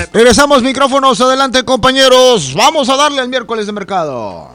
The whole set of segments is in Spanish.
Regresamos, micrófonos, adelante, compañeros. Vamos a darle al miércoles de mercado.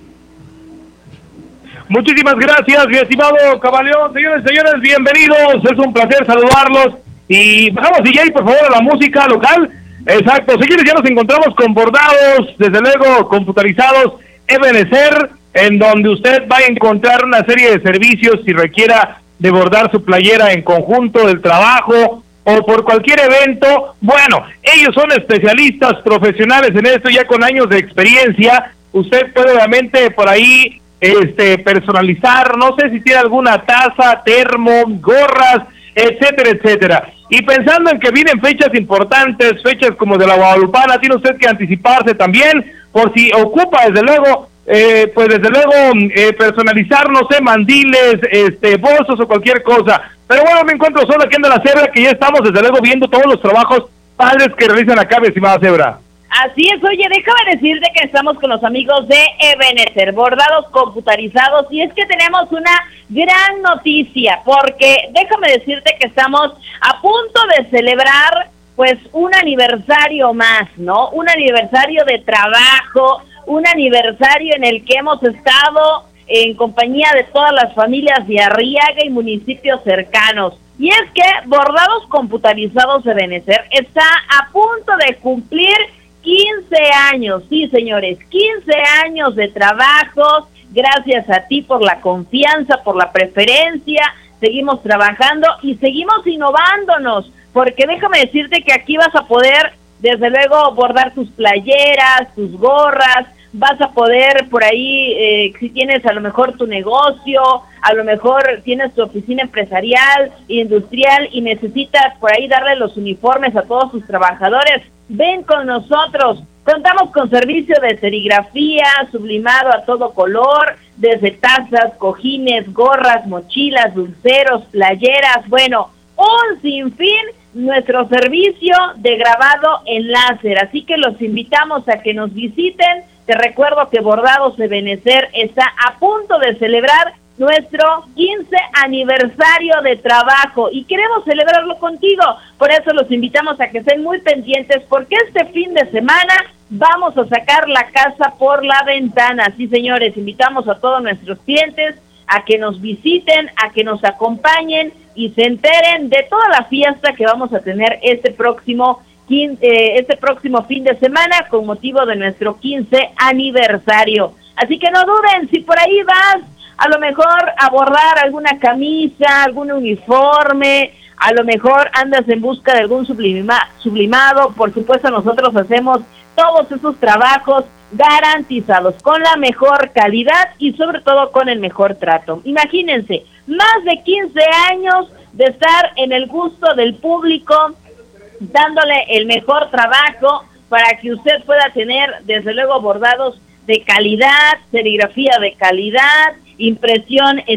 Muchísimas gracias, mi estimado Camaleón. Señores, bienvenidos. Es un placer saludarlos. Y bajamos, DJ, por favor, a la música local. Exacto. Señores, ya nos encontramos con bordados, desde luego, computarizados, Ebenezer, en donde usted va a encontrar una serie de servicios si requiera de bordar su playera en conjunto del trabajo o por cualquier evento. Bueno, ellos son especialistas profesionales en esto, ya con años de experiencia. Usted puede obviamente por ahí personalizar, no sé si tiene alguna taza, termo, gorras, etcétera, etcétera. Y pensando en que vienen fechas importantes, fechas como de la Guadalupana, tiene usted que anticiparse también, por si ocupa desde luego, personalizar, no sé, mandiles, bolsos o cualquier cosa. Pero bueno, me encuentro solo aquí en la Zebra, que ya estamos desde luego viendo todos los trabajos padres que realizan acá, mi estimada Zebra. Así es, oye, déjame decirte que estamos con los amigos de Ebenezer, bordados computarizados, y es que tenemos una gran noticia, porque déjame decirte que estamos a punto de celebrar, pues, un aniversario más, ¿no? Un aniversario de trabajo, un aniversario en el que hemos estado en compañía de todas las familias de Arriaga y municipios cercanos. Y es que Bordados Computarizados Ebenezer está a punto de cumplir 15 años, sí señores, 15 años de trabajo. Gracias a ti por la confianza, por la preferencia. Seguimos trabajando y seguimos innovándonos, porque déjame decirte que aquí vas a poder, desde luego, bordar tus playeras, tus gorras. Vas a poder por ahí, si tienes a lo mejor tu negocio, a lo mejor tienes tu oficina empresarial, industrial, y necesitas por ahí darle los uniformes a todos tus trabajadores, ven con nosotros. Contamos con servicio de serigrafía, sublimado a todo color, desde tazas, cojines, gorras, mochilas, dulceros, playeras, bueno, un sinfín. Nuestro servicio de grabado en láser, así que los invitamos a que nos visiten. Te recuerdo que Bordados Ebenezer está a punto de celebrar nuestro 15 aniversario de trabajo y queremos celebrarlo contigo. Por eso los invitamos a que estén muy pendientes, porque este fin de semana vamos a sacar la casa por la ventana. Sí, señores, invitamos a todos nuestros clientes a que nos visiten, a que nos acompañen y se enteren de toda la fiesta que vamos a tener este próximo fin de semana con motivo de nuestro 15 aniversario. Así que no duden, si por ahí vas a lo mejor a bordar alguna camisa, algún uniforme, a lo mejor andas en busca de algún sublimado, por supuesto nosotros hacemos todos esos trabajos garantizados, con la mejor calidad y sobre todo con el mejor trato. Imagínense, más de 15 años de estar en el gusto del público, dándole el mejor trabajo para que usted pueda tener, desde luego, bordados de calidad, serigrafía de calidad, impresión en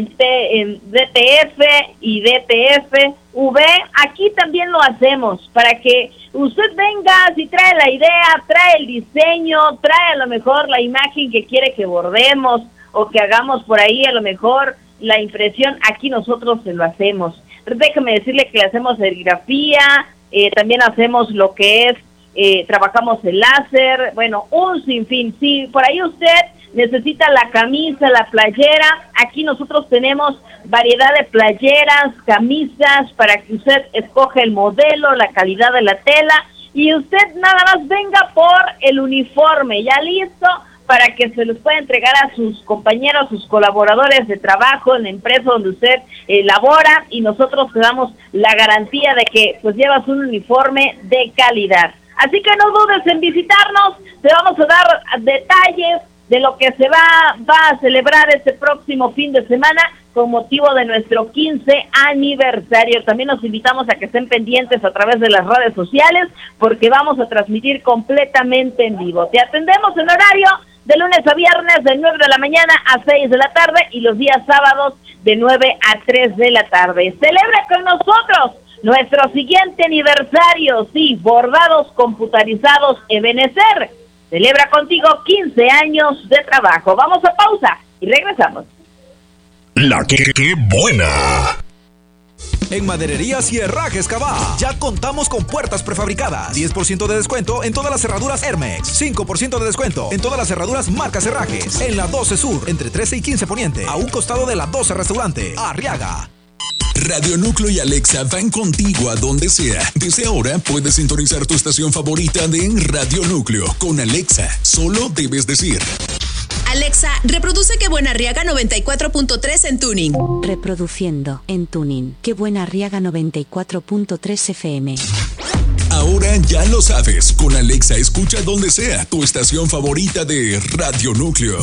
DTF y DTF-V. Aquí también lo hacemos para que usted venga, si trae la idea, trae el diseño, trae a lo mejor la imagen que quiere que bordemos o que hagamos por ahí, a lo mejor la impresión, aquí nosotros se lo hacemos. Déjeme decirle que le hacemos serigrafía, también hacemos lo que es, trabajamos el láser, bueno, un sinfín. Si por ahí usted necesita la camisa, la playera, aquí nosotros tenemos variedad de playeras, camisas, para que usted escoja el modelo, la calidad de la tela, y usted nada más venga por el uniforme, ya listo, para que se los pueda entregar a sus compañeros, sus colaboradores de trabajo en la empresa donde usted labora, y nosotros te damos la garantía de que pues llevas un uniforme de calidad. Así que no dudes en visitarnos, te vamos a dar detalles de lo que se va a celebrar este próximo fin de semana con motivo de nuestro 15 aniversario. También los invitamos a que estén pendientes a través de las redes sociales, porque vamos a transmitir completamente en vivo. Te atendemos en horario de lunes a viernes de 9 de la mañana a 6 de la tarde y los días sábados de 9 a 3 de la tarde. Celebra con nosotros nuestro siguiente aniversario, sí, Bordados Computarizados Ebenezer. Celebra contigo 15 años de trabajo. Vamos a pausa y regresamos. La que buena. En Madererías y Herrajes Cabá, ya contamos con puertas prefabricadas. 10% de descuento en todas las cerraduras Hermex. 5% de descuento en todas las cerraduras marcas Herrajes. En la 12 Sur, entre 13 y 15 Poniente, a un costado de la 12 Restaurante, Arriaga. Radio Núcleo y Alexa van contigo a donde sea. Desde ahora puedes sintonizar tu estación favorita de Radio Núcleo. Con Alexa, solo debes decir: Alexa, reproduce Qué Buena Arriaga 94.3 en Tuning. Reproduciendo en Tuning Qué Buena Arriaga 94.3 FM. Ahora ya lo sabes. Con Alexa escucha donde sea tu estación favorita de Radio Núcleo.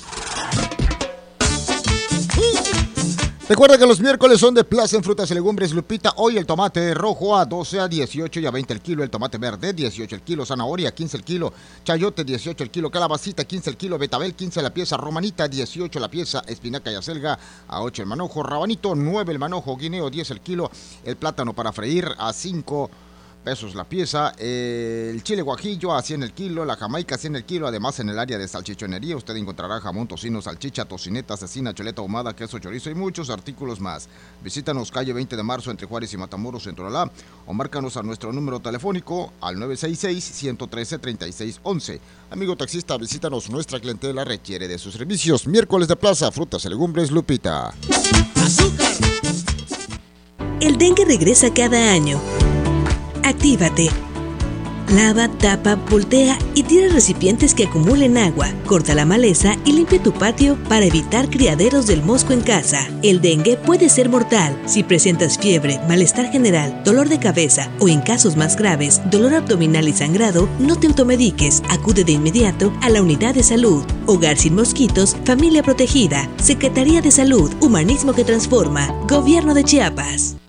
Recuerda que los miércoles son de Plaza en Frutas y Legumbres, Lupita. Hoy el tomate rojo a 12, a 18 y a 20 el kilo. El tomate verde, 18 el kilo. Zanahoria, 15 el kilo. Chayote, 18 el kilo. Calabacita, 15 el kilo. Betabel, 15 la pieza. Romanita, 18 la pieza. Espinaca y acelga, a 8 el manojo. Rabanito, 9 el manojo. Guineo, 10 el kilo. El plátano para freír, a 5 pesos la pieza. El chile guajillo a 100 el kilo, la jamaica 100 el kilo. Además, en el área de salchichonería usted encontrará jamón, tocino, salchicha, tocineta, cecina, chuleta ahumada, queso, chorizo y muchos artículos más. Visítanos calle 20 de marzo entre Juárez y Matamoros, Centro Alá, o márcanos a nuestro número telefónico al 966-113-3611. Amigo taxista, visítanos, nuestra clientela requiere de sus servicios. Miércoles de Plaza, Frutas y Legumbres, Lupita. ¡Azúcar! El dengue regresa cada año. Actívate. Lava, tapa, voltea y tira recipientes que acumulen agua. Corta la maleza y limpia tu patio para evitar criaderos del mosco en casa. El dengue puede ser mortal. Si presentas fiebre, malestar general, dolor de cabeza o, en casos más graves, dolor abdominal y sangrado, no te automediques. Acude de inmediato a la unidad de salud. Hogar sin mosquitos, familia protegida. Secretaría de Salud, humanismo que transforma. Gobierno de Chiapas.